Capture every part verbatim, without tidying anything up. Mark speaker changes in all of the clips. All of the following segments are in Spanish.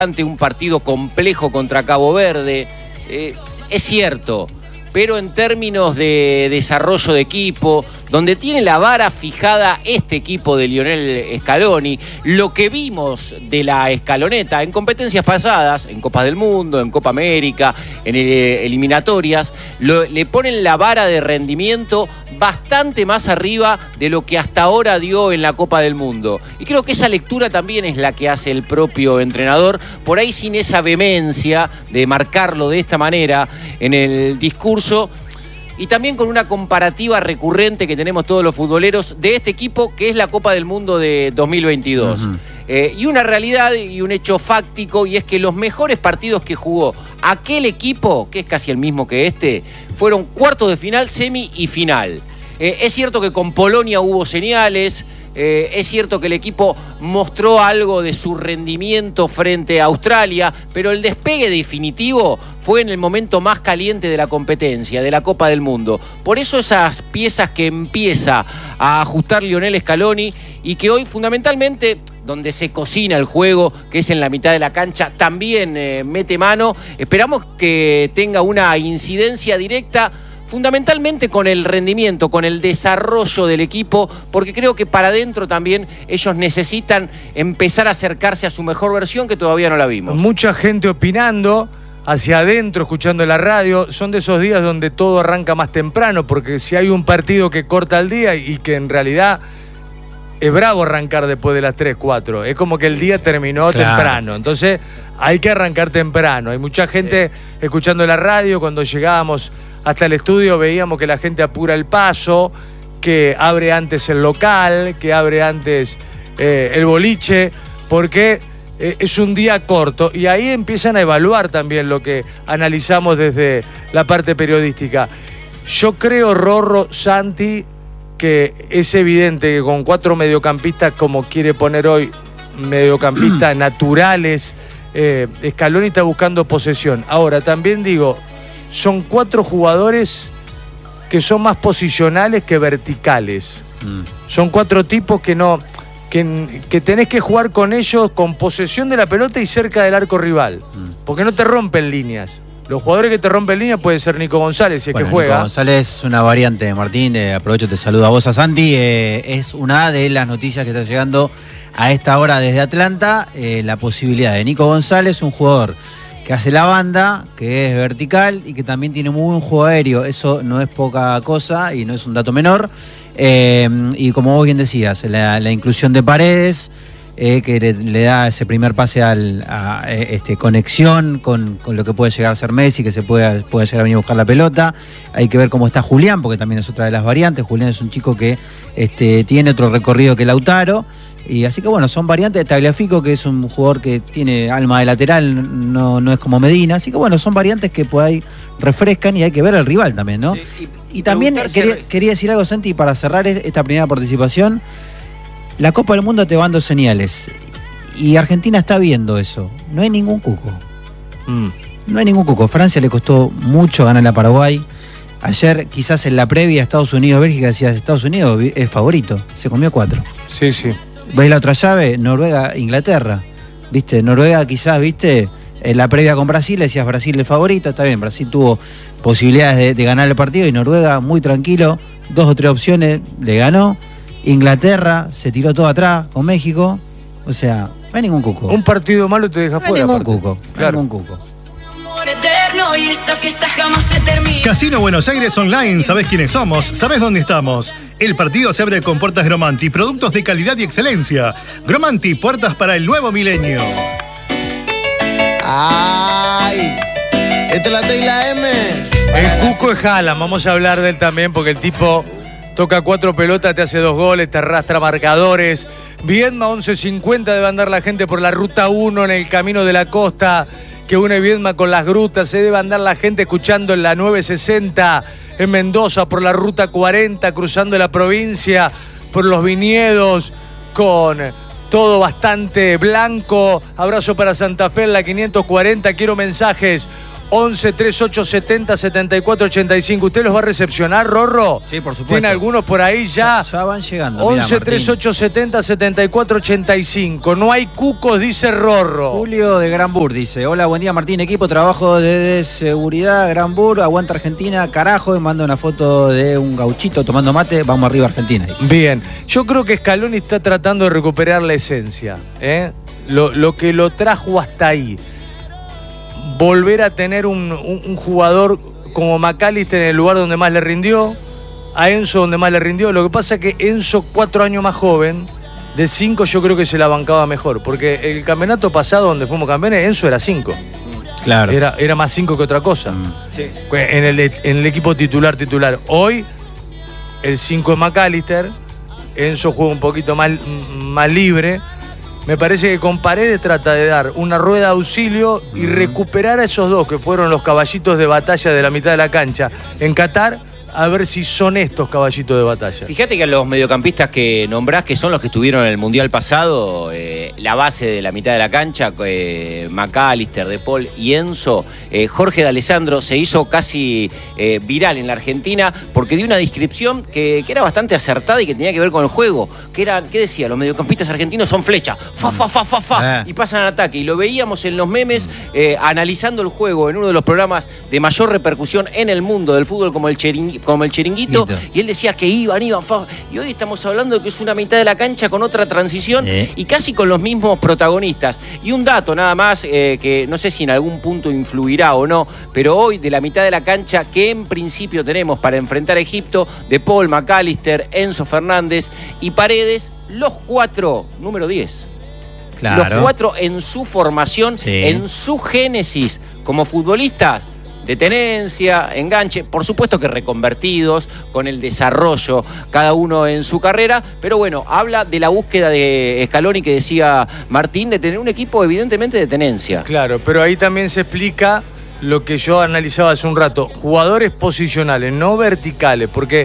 Speaker 1: ante un partido complejo contra Cabo Verde, eh, es cierto, pero en términos de desarrollo de equipo, donde tiene la vara fijada este equipo de Lionel Scaloni, lo que vimos de la escaloneta en competencias pasadas, en Copas del Mundo, en Copa América, en eh, eliminatorias, lo, le ponen la vara de rendimiento bastante más arriba de lo que hasta ahora dio en la Copa del Mundo. Y creo que esa lectura también es la que hace el propio entrenador, por ahí sin esa vehemencia de marcarlo de esta manera en el discurso, y también con una comparativa recurrente que tenemos todos los futboleros de este equipo, que es la Copa del Mundo de dos mil veintidós. Uh-huh. Eh, y una realidad y un hecho fáctico, y es que los mejores partidos que jugó aquel equipo, que es casi el mismo que este, fueron cuartos de final, semi y final. Eh, es cierto que con Polonia hubo señales, eh, es cierto que el equipo mostró algo de su rendimiento frente a Australia, pero el despegue definitivo fue en el momento más caliente de la competencia, de la Copa del Mundo. Por eso esas piezas que empieza a ajustar Lionel Scaloni y que hoy fundamentalmente, donde se cocina el juego, que es en la mitad de la cancha, también eh, mete mano. Esperamos que tenga una incidencia directa, fundamentalmente con el rendimiento, con el desarrollo del equipo, porque creo que para adentro también ellos necesitan empezar a acercarse a su mejor versión, que todavía no la vimos.
Speaker 2: Mucha gente opinando hacia adentro, escuchando la radio. Son de esos días donde todo arranca más temprano, porque si hay un partido que corta el día y que en realidad es bravo arrancar después de las tres, cuatro. Es como que el día terminó claro. temprano. Entonces hay que arrancar temprano. Hay mucha gente sí. escuchando la radio. Cuando llegábamos hasta el estudio veíamos que la gente apura el paso, que abre antes el local, que abre antes eh, el boliche, porque eh, es un día corto. Y ahí empiezan a evaluar también lo que analizamos desde la parte periodística. Yo creo, Rorro, Santi, que es evidente que con cuatro mediocampistas, como quiere poner hoy, mediocampistas naturales, eh, Scaloni está buscando posesión. Ahora, también digo, son cuatro jugadores que son más posicionales que verticales. Mm. Son cuatro tipos que no que, que tenés que jugar con ellos con posesión de la pelota y cerca del arco rival, mm. porque no te rompen líneas. Los jugadores que te rompen líneas puede ser Nico González, si es bueno, que juega.
Speaker 3: Nico González es una variante, Martín. Eh, aprovecho, te saludo a vos, a Santi. Eh, es una de las noticias que está llegando a esta hora desde Atlanta. Eh, la posibilidad de Nico González, un jugador que hace la banda, que es vertical y que también tiene muy buen juego aéreo. Eso no es poca cosa y no es un dato menor. Eh, y como vos bien decías, la, la inclusión de Paredes, eh, que le, le da ese primer pase al, a este, conexión con, con lo que puede llegar a ser Messi, que se puede, puede llegar a venir a buscar la pelota. Hay que ver cómo está Julián, porque también es otra de las variantes. Julián es un chico que este, tiene otro recorrido que Lautaro. Y así que bueno, son variantes de Tagliafico, que es un jugador que tiene alma de lateral, no, no es como Medina. Así que bueno, son variantes que por ahí refrescan y hay que ver al rival también, ¿no? Sí, y, y también quería, quería decir algo, Santi, para cerrar esta primera participación. La Copa del Mundo te va dando señales y Argentina está viendo eso. No hay ningún cuco. Mm. No hay ningún cuco. Francia le costó mucho ganar a Paraguay. Ayer, quizás en la previa, Estados Unidos-Bélgica, decías Estados Unidos es favorito. Se comió cuatro.
Speaker 2: Sí, sí.
Speaker 3: ¿Ves la otra llave? Noruega-Inglaterra. ¿Viste? Noruega quizás, ¿viste? En la previa con Brasil decías Brasil el favorito. Está bien, Brasil tuvo posibilidades de, de ganar el partido y Noruega muy tranquilo. Dos o tres opciones, le ganó. Inglaterra se tiró todo atrás con México. O sea, no hay ningún cuco.
Speaker 2: Un partido malo te deja
Speaker 3: no
Speaker 2: fuera.
Speaker 3: No hay ningún cuco.
Speaker 2: Claro.
Speaker 3: No hay ningún cuco.
Speaker 4: Y esta fiesta jamás se termina.
Speaker 5: Casino Buenos Aires Online, ¿sabés quiénes somos? ¿Sabés dónde estamos? El partido se abre con puertas Gromanti, productos de calidad y excelencia. Gromanti, puertas para el nuevo milenio.
Speaker 6: ¡Ay! Esta es la T y la M.
Speaker 2: El cuco es Haaland, vamos a hablar de él también, porque el tipo toca cuatro pelotas, te hace dos goles, te arrastra marcadores. Viedma, once cincuenta, debe andar la gente por la ruta uno en el camino de la costa que une Viedma con las grutas. Se debe andar la gente escuchando en la nueve sesenta en Mendoza, por la ruta cuarenta, cruzando la provincia, por los viñedos, con todo bastante blanco. Abrazo para Santa Fe en la quinientos cuarenta. Quiero mensajes. once treinta y ocho setenta setenta y cuatro ochenta y cinco. ¿Usted los va a recepcionar, Rorro?
Speaker 3: Sí, por supuesto.
Speaker 2: ¿Tiene algunos por ahí ya?
Speaker 3: Ya van llegando.
Speaker 2: once treinta y ocho setenta setenta y cuatro ochenta y cinco. No hay cucos, dice Rorro.
Speaker 3: Julio de Granbur dice: hola, buen día Martín, equipo, trabajo de seguridad, Granbur, aguanta Argentina, carajo, y manda una foto de un gauchito tomando mate, vamos arriba Argentina, dice.
Speaker 2: Bien, yo creo que Scaloni está tratando de recuperar la esencia, ¿eh? lo, lo que lo trajo hasta ahí. Volver a tener un, un, un jugador como McAllister en el lugar donde más le rindió, a Enzo donde más le rindió. Lo que pasa es que Enzo, cuatro años más joven, de cinco yo creo que se la bancaba mejor, porque el campeonato pasado donde fuimos campeones, Enzo era cinco.
Speaker 3: Claro.
Speaker 2: Era, era más cinco que otra cosa.
Speaker 3: Mm.
Speaker 1: Sí.
Speaker 2: En el, en el equipo titular, titular. Hoy, el cinco es McAllister, Enzo juega un poquito más, más libre. Me parece que con Paredes trata de dar una rueda de auxilio y recuperar a esos dos que fueron los caballitos de batalla de la mitad de la cancha en Qatar, a ver si son estos caballitos de batalla.
Speaker 1: Fíjate que a los mediocampistas que nombrás, que son los que estuvieron en el Mundial pasado, eh, la base de la mitad de la cancha, eh, McAllister, De Paul y Enzo, eh, Jorge D'Alessandro se hizo casi eh, viral en la Argentina porque dio una descripción que, que era bastante acertada y que tenía que ver con el juego. Que era, ¿qué decía? Los mediocampistas argentinos son flechas, fa, fa, fa, fa, fa,
Speaker 3: Eh.
Speaker 1: y pasan al ataque. Y lo veíamos en los memes eh, analizando el juego en uno de los programas de mayor repercusión en el mundo del fútbol, como el Chiringuito. como el chiringuito,
Speaker 3: Guito.
Speaker 1: y él decía que iban, iban, fa, y hoy estamos hablando de que es una mitad de la cancha con otra transición
Speaker 3: Eh.
Speaker 1: y casi con los mismos protagonistas. Y un dato nada más, eh, que no sé si en algún punto influirá o no, pero hoy de la mitad de la cancha que en principio tenemos para enfrentar a Egipto, De Paul, McAllister, Enzo Fernández y Paredes, los cuatro, número diez.
Speaker 3: Claro.
Speaker 1: Los cuatro en su formación,
Speaker 3: Sí.
Speaker 1: en su génesis como futbolistas, de tenencia, enganche, por supuesto que reconvertidos, con el desarrollo, cada uno en su carrera, pero bueno, habla de la búsqueda de Scaloni que decía Martín, de tener un equipo evidentemente de tenencia.
Speaker 2: Claro, pero ahí también se explica lo que yo analizaba hace un rato, jugadores posicionales, no verticales, porque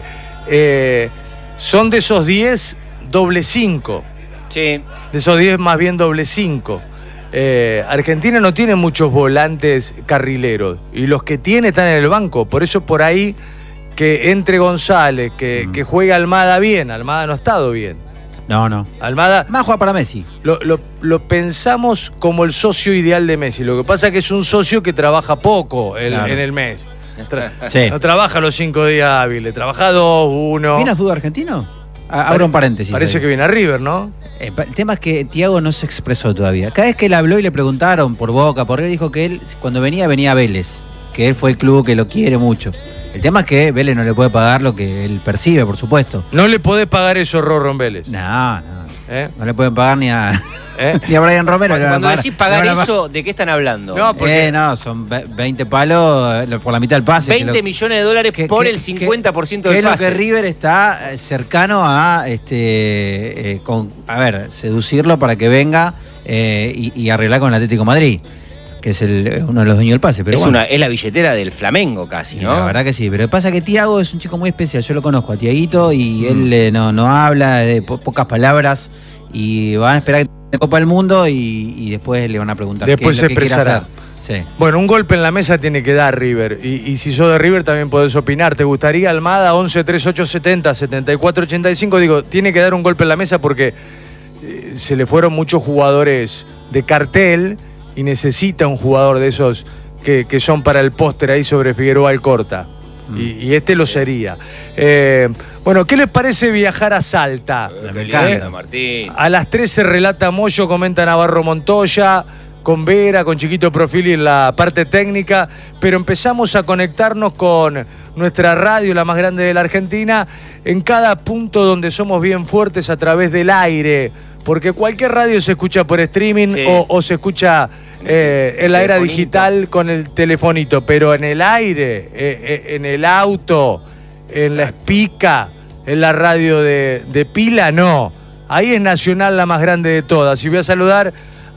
Speaker 2: eh, son de esos diez doble cinco,
Speaker 1: Sí.
Speaker 2: de esos diez más bien doble cinco. Eh, Argentina no tiene muchos volantes carrileros y los que tiene están en el banco, por eso por ahí que entre González, que,
Speaker 3: Mm.
Speaker 2: que juegue Almada bien, Almada no ha estado bien.
Speaker 3: No, no.
Speaker 2: Almada
Speaker 3: Más juega para Messi.
Speaker 2: lo, lo- lo pensamos como el socio ideal de Messi, lo que pasa es que es un socio que trabaja poco el-
Speaker 3: Claro.
Speaker 2: en el mes. Tra-
Speaker 3: Sí.
Speaker 2: No trabaja los cinco días hábiles, trabaja dos, uno.
Speaker 3: ¿Viene al fútbol argentino? A- Abro un paréntesis.
Speaker 2: Parece
Speaker 3: ahí.
Speaker 2: que viene a River, ¿no?
Speaker 3: Eh, pa- el tema es que Thiago no se expresó todavía. Cada vez que él habló y le preguntaron por Boca, por él, dijo que él, cuando venía, venía a Vélez. Que él fue el club que lo quiere mucho. El tema es que Vélez no le puede pagar lo que él percibe, por supuesto.
Speaker 2: No le podés pagar eso, Rorro, en Vélez.
Speaker 3: No, no.
Speaker 2: ¿Eh?
Speaker 3: No le pueden pagar ni a,
Speaker 2: ¿Eh?
Speaker 3: ni a Brian Romero. le van a
Speaker 1: Cuando
Speaker 3: pagar.
Speaker 1: decís pagar
Speaker 3: Le van a
Speaker 1: eso, ¿de qué están hablando?
Speaker 2: No, porque-
Speaker 3: Eh, no, son ve- veinte palos eh, por la mitad del pase. que
Speaker 1: veinte
Speaker 3: lo-
Speaker 1: millones de dólares
Speaker 3: que-
Speaker 1: por
Speaker 3: que-
Speaker 1: el cincuenta por ciento
Speaker 3: que
Speaker 1: del
Speaker 3: es
Speaker 1: pase.
Speaker 3: lo que River está eh, cercano a este eh, con, a ver, seducirlo para que venga eh, y, y arreglar con el Atlético de Madrid, que es el, uno de los dueños del pase. Pero
Speaker 1: es,
Speaker 3: bueno,
Speaker 1: una, es la billetera del Flamengo casi,
Speaker 3: y
Speaker 1: ¿no?
Speaker 3: la verdad que sí. Pero pasa que Tiago es un chico muy especial. Yo lo conozco a Tiaguito y
Speaker 1: Mm.
Speaker 3: él eh, no, no habla, de po- pocas palabras, y van a esperar que tenga Copa del Mundo y, y después le van a preguntar
Speaker 2: Después
Speaker 3: qué es lo
Speaker 2: se
Speaker 3: que quiere
Speaker 2: expresará.
Speaker 3: hacer. Sí.
Speaker 2: Bueno, un golpe en la mesa tiene que dar River. Y, y si sos de River también podés opinar. ¿Te gustaría, Almada? once treinta y ocho setenta setenta y cuatro ochenta y cinco. Digo, tiene que dar un golpe en la mesa porque eh, se le fueron muchos jugadores de cartel y necesita un jugador de esos que, que son para el póster ahí sobre Figueroa Alcorta.
Speaker 3: Mm.
Speaker 2: Y, y este lo sería. Eh, bueno, ¿qué les parece viajar a Salta?
Speaker 1: Qué
Speaker 3: Me
Speaker 1: lindo,
Speaker 3: encanta.
Speaker 1: Martín.
Speaker 2: A las trece relata Moyo, comenta Navarro Montoya, con Vera, con Chiquito Profili en la parte técnica, pero empezamos a conectarnos con nuestra radio, la más grande de la Argentina, en cada punto donde somos bien fuertes a través del aire, porque cualquier radio se escucha por streaming
Speaker 1: Sí.
Speaker 2: o, o se escucha eh, en la era
Speaker 1: Telefonito.
Speaker 2: digital con el telefonito, pero en el aire, eh, eh, en el auto, en la espica, en la radio de, de pila, no. Ahí es Nacional la más grande de todas. Y voy a saludar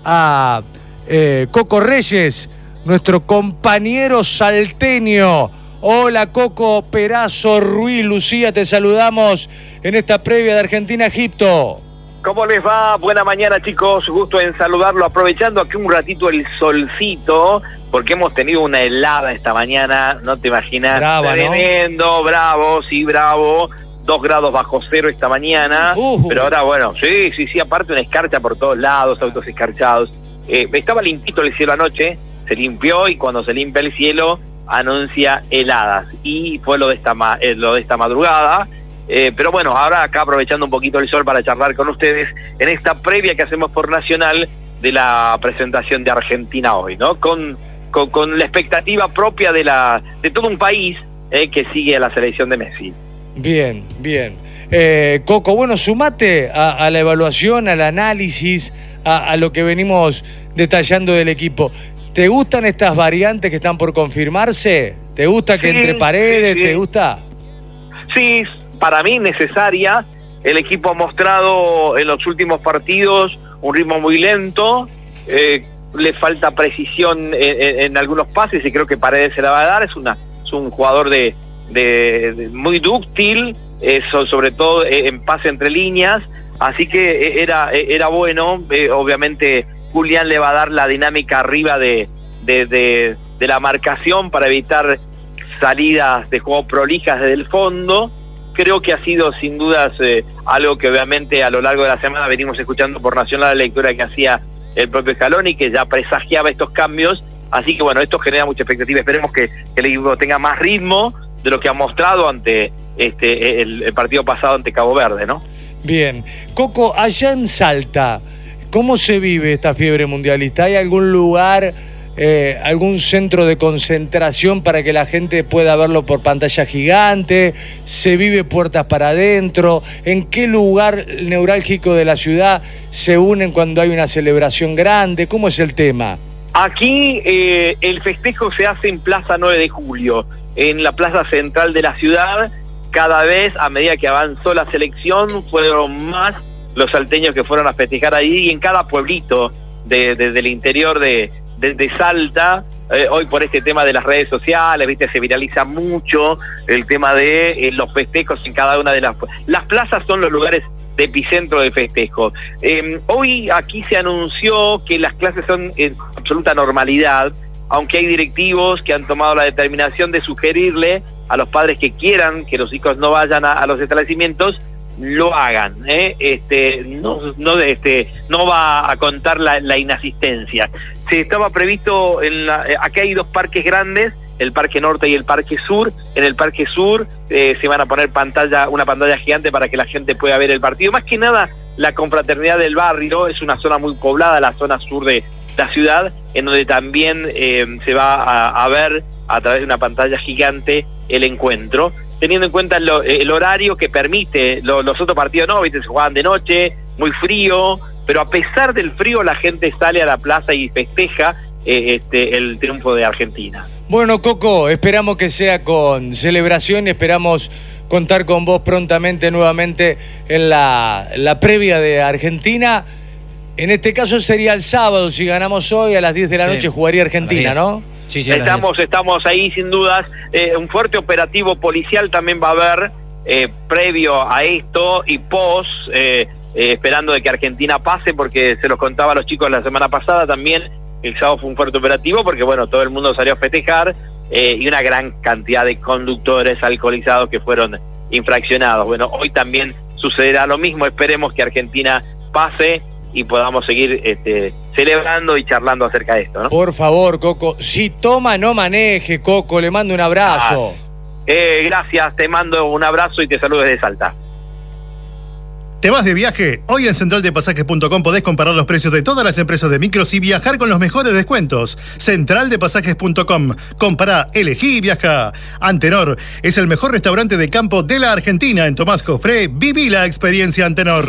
Speaker 2: a eh, Coco Reyes, nuestro compañero salteño. Hola Coco, Perazo, Ruiz, Lucía, te saludamos en esta previa de Argentina-Egipto.
Speaker 7: ¿Cómo les va? Buena mañana, chicos. Gusto en saludarlo. Aprovechando aquí un ratito el solcito, porque hemos tenido una helada esta mañana, no te imaginas.
Speaker 2: Brava,
Speaker 7: Tremendo, ¿no? Bravo, sí, bravo. Dos grados bajo cero esta mañana.
Speaker 2: Uh.
Speaker 7: Pero ahora, bueno, sí, sí, sí. Aparte una escarcha por todos lados, autos escarchados. Eh, estaba limpito el cielo anoche, se limpió y cuando se limpia el cielo anuncia heladas. Y fue lo de esta, ma eh, lo de esta madrugada. Eh, pero bueno, ahora acá aprovechando un poquito el sol para charlar con ustedes en esta previa que hacemos por Nacional de la presentación de Argentina hoy, ¿no? Con, con, con la expectativa propia de, la, de todo un país eh, que sigue a la selección de Messi.
Speaker 2: Bien, bien. Eh, Coco, bueno, sumate a, a la evaluación, al análisis, a, a lo que venimos detallando del equipo. ¿Te gustan estas variantes que están por confirmarse? ¿Te gusta que
Speaker 7: Sí,
Speaker 2: entre paredes?
Speaker 7: sí, sí.
Speaker 2: ¿Te gusta?
Speaker 7: Sí, para mí necesaria. El equipo ha mostrado en los últimos partidos un ritmo muy lento, eh, le falta precisión en, en, en algunos pases y creo que Paredes se la va a dar. Es, una, es un jugador de, de, de muy dúctil, eh, so, sobre todo eh, en pase entre líneas, así que eh, era, eh, era bueno. Eh, obviamente Julián le va a dar la dinámica arriba de, de, de, de la marcación para evitar salidas de juego prolijas desde el fondo. Creo que ha sido sin dudas eh, algo que obviamente a lo largo de la semana venimos escuchando por Nacional, la lectura que hacía el propio Scaloni, que ya presagiaba estos cambios. Así que bueno, esto genera mucha expectativa. Esperemos que, que el equipo tenga más ritmo de lo que ha mostrado ante este el, el partido pasado ante Cabo Verde, ¿no?
Speaker 2: Bien. Coco, allá en Salta, ¿cómo se vive esta fiebre mundialista? ¿Hay algún lugar, eh, algún centro de concentración para que la gente pueda verlo por pantalla gigante? ¿Se vive puertas para adentro? ¿En qué lugar neurálgico de la ciudad se unen cuando hay una celebración grande? ¿Cómo es el tema?
Speaker 7: Aquí eh, el festejo se hace en Plaza nueve de julio, en la plaza central de la ciudad. Cada vez, a medida que avanzó la selección, fueron más los salteños que fueron a festejar ahí, y en cada pueblito de, de, del interior de, de, de Salta. Eh, hoy por este tema de las redes sociales, viste, se viraliza mucho el tema de eh, los festejos en cada una de las... Las plazas son los lugares de epicentro de festejo. Eh, hoy aquí se anunció que las clases son en absoluta normalidad, aunque hay directivos que han tomado la determinación de sugerirle a los padres que quieran que los hijos no vayan a, a los establecimientos, lo hagan, ¿eh? Este, no, no, este, no va a contar la, la inasistencia. Se estaba previsto, en la, aquí hay dos parques grandes, el Parque Norte y el Parque Sur. En el Parque Sur eh, se van a poner pantalla, una pantalla gigante para que la gente pueda ver el partido. Más que nada, la confraternidad del barrio, es una zona muy poblada, la zona sur de la ciudad, en donde también eh, se va a, a ver a través de una pantalla gigante el encuentro, teniendo en cuenta lo, el horario que permite. Lo, los otros partidos no, ¿viste? Se jugaban de noche, muy frío, pero a pesar del frío la gente sale a la plaza y festeja eh, este, el triunfo de Argentina.
Speaker 2: Bueno, Coco, esperamos que sea con celebración y esperamos contar con vos prontamente nuevamente en la, la previa de Argentina. En este caso sería el sábado, si ganamos hoy a las diez de la
Speaker 3: Sí,
Speaker 2: noche jugaría Argentina, ¿no?
Speaker 3: Sí, sí, a las
Speaker 7: Estamos,
Speaker 3: diez.
Speaker 7: estamos ahí sin dudas. Eh, un fuerte operativo policial también va a haber eh, previo a esto y post, eh, eh, esperando de que Argentina pase, porque se los contaba a los chicos la semana pasada también. El sábado fue un fuerte operativo porque bueno, todo el mundo salió a festejar eh, y una gran cantidad de conductores alcoholizados que fueron infraccionados. Bueno, hoy también sucederá lo mismo. Esperemos que Argentina pase y podamos seguir este, celebrando y charlando acerca de esto, ¿no?
Speaker 2: Por favor, Coco, si toma, no maneje, Coco, le mando un abrazo.
Speaker 7: Ah, eh, gracias, te mando un abrazo y te saludo desde Salta.
Speaker 5: ¿Te vas de viaje? Hoy en central de pasajes punto com podés comparar los precios de todas las empresas de micros y viajar con los mejores descuentos. central de pasajes punto com. Compará, elegí y viaja. Antenor es el mejor restaurante de campo de la Argentina. En Tomás Jofré, viví la experiencia Antenor.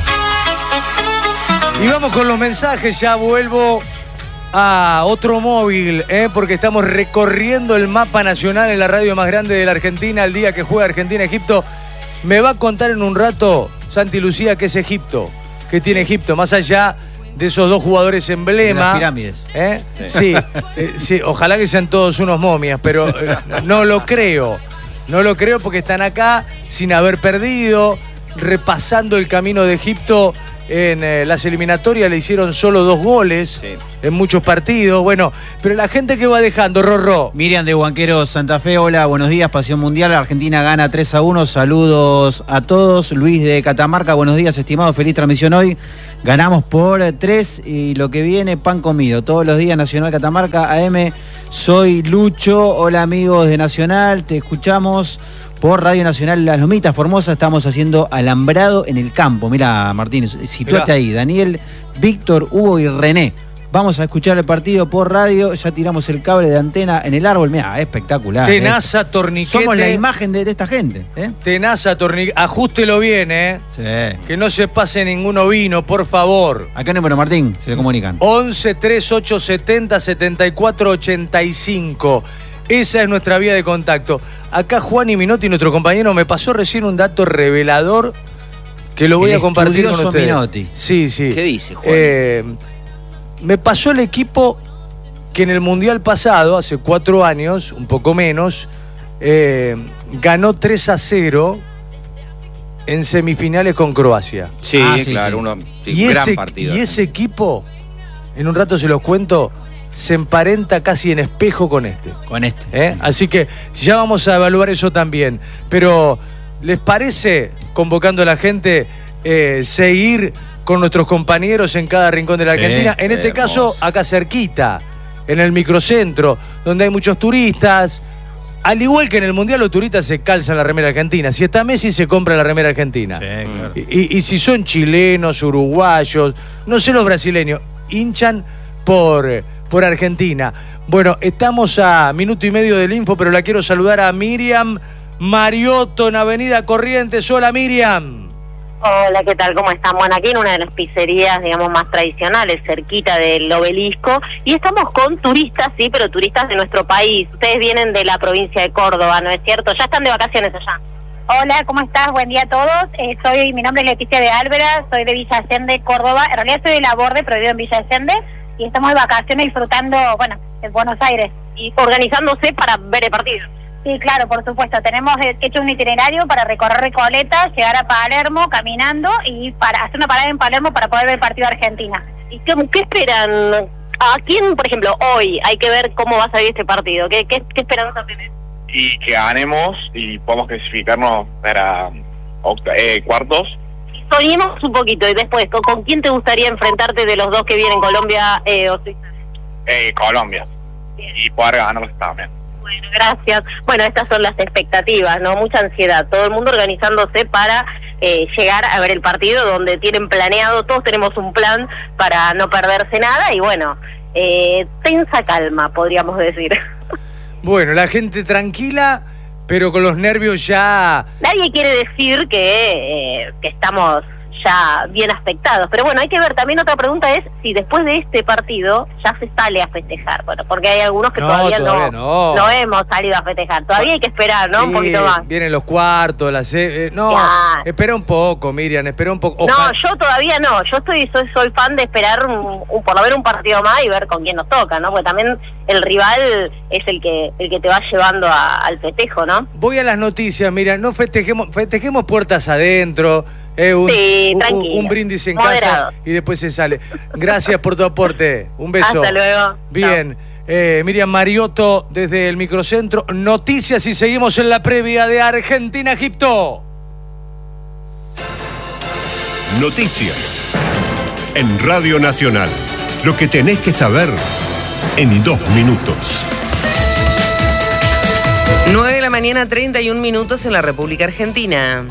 Speaker 2: Y vamos con los mensajes, ya vuelvo a otro móvil, ¿eh? Porque estamos recorriendo el mapa nacional en la radio más grande de la Argentina el día que juega Argentina-Egipto. Me va a contar en un rato Santi Lucía qué es Egipto, qué tiene Egipto, más allá de esos dos jugadores emblema.
Speaker 3: Las pirámides.
Speaker 2: ¿Eh? Sí, eh, sí, ojalá que sean todos unos momias, pero eh, no lo creo. No lo creo porque están acá sin haber perdido, repasando el camino de Egipto en eh, las eliminatorias le hicieron solo dos goles
Speaker 1: Sí.
Speaker 2: en muchos partidos. Bueno, pero la gente que va dejando, Rorró.
Speaker 3: Miriam de Huanqueros, Santa Fe, hola, buenos días, Pasión Mundial, Argentina gana tres a uno, saludos a todos. Luis de Catamarca, buenos días, estimado, feliz transmisión hoy. Ganamos por tres y lo que viene, pan comido. Todos los días, Nacional Catamarca, A M. Soy Lucho, hola amigos de Nacional, te escuchamos por Radio Nacional Las Lomitas, Formosa, estamos haciendo alambrado en el campo. Mira, Martín, situate
Speaker 2: Mirá.
Speaker 3: ahí. Daniel, Víctor, Hugo y René. Vamos a escuchar el partido por radio, ya tiramos el cable de antena en el árbol. Mira, espectacular.
Speaker 2: Tenaza,
Speaker 3: esto.
Speaker 2: torniquete.
Speaker 3: Somos la imagen de, de esta gente. ¿eh?
Speaker 2: Tenaza, torniquete. Ajústelo bien, ¿eh?
Speaker 3: Sí.
Speaker 2: Que no se pase ninguno vino, por favor.
Speaker 3: ¿A qué número, Martín? Se comunican.
Speaker 2: once, treinta y ocho, setenta, setenta y cuatro, ochenta y cinco. Esa es nuestra vía de contacto. Acá Juan y Minotti, nuestro compañero, me pasó recién un dato revelador que lo voy
Speaker 3: El
Speaker 2: a compartir con
Speaker 3: estudioso
Speaker 2: ustedes.
Speaker 3: Minotti.
Speaker 2: Sí, sí.
Speaker 1: ¿Qué dice, Juan?
Speaker 2: Eh, me pasó el equipo que en el Mundial pasado, hace cuatro años, un poco menos, eh, ganó tres a cero en semifinales con Croacia.
Speaker 1: Sí,
Speaker 3: Ah, sí,
Speaker 1: claro,
Speaker 3: sí.
Speaker 1: uno, sí,
Speaker 2: y,
Speaker 1: gran
Speaker 2: ese,
Speaker 1: partido.
Speaker 2: y ese equipo, en un rato se los cuento, se emparenta casi en espejo con este.
Speaker 3: Con este.
Speaker 2: ¿eh? Así que ya vamos a evaluar eso también. Pero, ¿les parece, convocando a la gente, eh, seguir con nuestros compañeros en cada rincón de la
Speaker 3: Sí,
Speaker 2: Argentina? En este
Speaker 1: hermoso.
Speaker 2: caso, acá cerquita, en el microcentro, donde hay muchos turistas. Al igual que en el Mundial, los turistas se calzan la remera argentina. Si está Messi, se compra la remera argentina.
Speaker 3: Sí, claro.
Speaker 2: Y, y- y si son chilenos, uruguayos, no sé los brasileños, hinchan por, por Argentina. Bueno, estamos a minuto y medio del info, pero la quiero saludar a Miriam Mariotto en Avenida Corrientes. Hola, Miriam.
Speaker 8: Hola, ¿qué tal? ¿Cómo están? Bueno, aquí en una de las pizzerías, digamos, más tradicionales, cerquita del Obelisco, y estamos con turistas, sí, pero turistas de nuestro país. Ustedes vienen de la provincia de Córdoba, ¿no es cierto? Ya están de vacaciones allá.
Speaker 9: Hola, ¿cómo estás? Buen día a todos. Eh, soy, mi nombre es Leticia de Álvera, soy de Villa Allende, Córdoba. En realidad soy de La Borde, pero vivo en Villa Allende, y estamos de vacaciones disfrutando, bueno, en Buenos Aires.
Speaker 8: Y organizándose para ver el partido.
Speaker 9: Sí, claro, por supuesto. Tenemos eh, hecho un itinerario para recorrer Recoleta, llegar a Palermo caminando y para hacer una parada en Palermo para poder ver el partido de Argentina.
Speaker 8: ¿Y qué, qué esperan? ¿A quién, por ejemplo, hoy hay que ver cómo va a salir este partido? ¿Qué, qué, qué esperanza tenés?
Speaker 10: Y que ganemos y podamos clasificarnos para octa- eh, cuartos.
Speaker 8: Soñemos un poquito y después, ¿con, con quién te gustaría enfrentarte de los dos que vienen, Colombia eh, o Suiza?
Speaker 10: Eh, Colombia. Y poder ganarlos también.
Speaker 8: Bueno, gracias. Bueno, estas son las expectativas, ¿no? Mucha ansiedad. Todo el mundo organizándose para eh, llegar a ver el partido, donde tienen planeado, todos tenemos un plan para no perderse nada y bueno, eh, tensa calma, podríamos decir.
Speaker 2: Bueno, la gente tranquila, pero con los nervios ya...
Speaker 8: Nadie quiere decir que, eh, que estamos ya bien afectados, pero bueno, hay que ver. También otra pregunta es si después de este partido ya se sale a festejar, bueno, porque hay algunos que
Speaker 2: No,
Speaker 8: todavía,
Speaker 2: todavía
Speaker 8: no,
Speaker 2: no.
Speaker 8: no hemos salido a festejar, todavía hay que esperar, ¿no? Un
Speaker 2: Sí,
Speaker 8: poquito más.
Speaker 2: Vienen los cuartos, las... eh, no,
Speaker 8: Ya.
Speaker 2: espera un poco, Miriam, espera un poco.
Speaker 8: No,
Speaker 2: Ojalá-
Speaker 8: yo todavía no, yo estoy soy, soy fan de esperar un, un- por lo menos un partido más y ver con quién nos toca, ¿no? Porque también el rival es el que el que te va llevando a- al festejo, ¿no?
Speaker 2: Voy a las noticias, mira, no festejemos, festejemos puertas adentro, eh, un,
Speaker 8: Sí,
Speaker 2: un-
Speaker 8: tranquilo,
Speaker 2: un brindis en
Speaker 8: moderado.
Speaker 2: casa y después se sale. Gracias por tu aporte, un beso.
Speaker 8: Hasta luego.
Speaker 2: Bien, eh, Miriam Mariotto desde el microcentro. Noticias y seguimos en la previa de Argentina-Egipto.
Speaker 11: Noticias en Radio Nacional. Lo que tenés que saber en dos minutos.
Speaker 12: nueve de la mañana, treinta y un minutos en la República Argentina.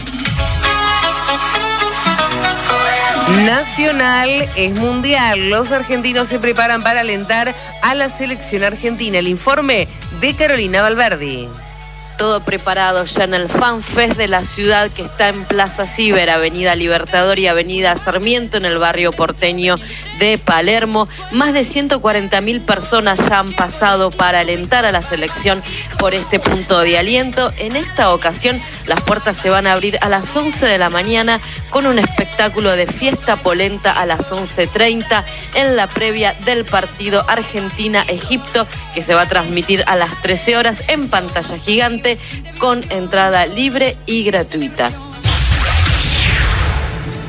Speaker 12: Nacional es mundial. Los argentinos se preparan para alentar a la selección argentina. El informe de Carolina Valverdi.
Speaker 13: Todo preparado ya en el Fan Fest de la ciudad que está en Plaza Ciber, Avenida Libertador y Avenida Sarmiento en el barrio porteño de Palermo. Más de ciento cuarenta mil personas ya han pasado para alentar a la selección por este punto de aliento. En esta ocasión las puertas se van a abrir a las once de la mañana con un espectáculo de fiesta polenta a las once treinta en la previa del partido Argentina-Egipto que se va a transmitir a las trece horas en pantalla gigante con entrada libre y gratuita.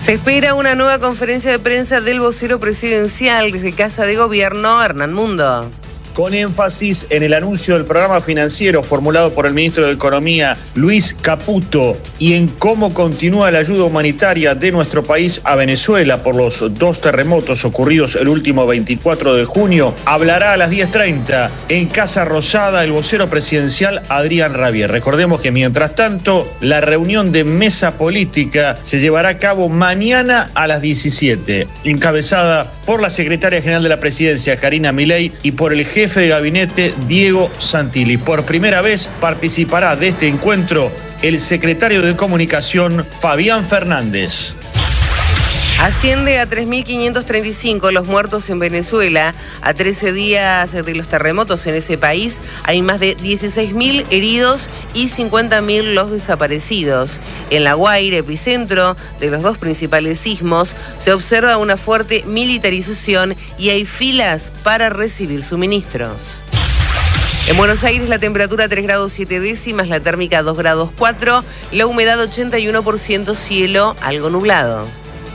Speaker 12: Se espera una nueva conferencia de prensa del vocero presidencial desde Casa de Gobierno, Hernán Mundo.
Speaker 14: Con énfasis en el anuncio del programa financiero formulado por el ministro de Economía, Luis Caputo, y en cómo continúa la ayuda humanitaria de nuestro país a Venezuela por los dos terremotos ocurridos el último veinticuatro de junio, hablará a las diez treinta en Casa Rosada el vocero presidencial Adrián Rabier. Recordemos que mientras tanto, la reunión de mesa política se llevará a cabo mañana a las diecisiete, encabezada por la secretaria general de la presidencia, Karina Milei, y por el jefe jefe de gabinete Diego Santilli. Por primera vez participará de este encuentro el secretario de Comunicación Fabián Fernández.
Speaker 12: Asciende a tres mil quinientos treinta y cinco los muertos en Venezuela. A trece días de los terremotos en ese país hay más de dieciséis mil heridos y cincuenta mil los desaparecidos. En La Guaira, epicentro de los dos principales sismos, se observa una fuerte militarización y hay filas para recibir suministros. En Buenos Aires la temperatura tres grados siete décimas, la térmica dos grados cuatro, la humedad ochenta y uno por ciento, cielo algo nublado.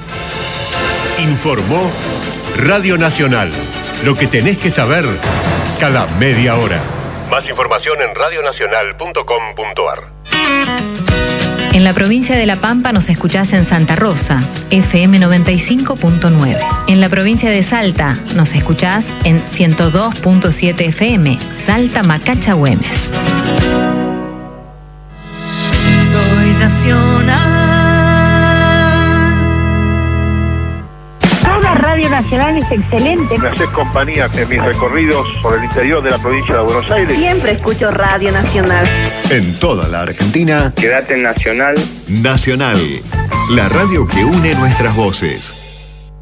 Speaker 11: Informó Radio Nacional. Lo que tenés que saber cada media hora. Más información en radio nacional punto com punto a r.
Speaker 15: En la provincia de La Pampa nos escuchás en Santa Rosa, F M noventa y cinco punto nueve. En la provincia de Salta nos escuchás en ciento dos punto siete F M, Salta Macacha Güemes.
Speaker 16: Soy nacional.
Speaker 9: Radio Nacional es excelente.
Speaker 17: Me haces compañía en mis recorridos por el interior de la provincia de Buenos Aires.
Speaker 9: Siempre escucho Radio Nacional.
Speaker 11: En toda la Argentina,
Speaker 17: quédate en Nacional.
Speaker 11: Nacional, la radio que une nuestras voces.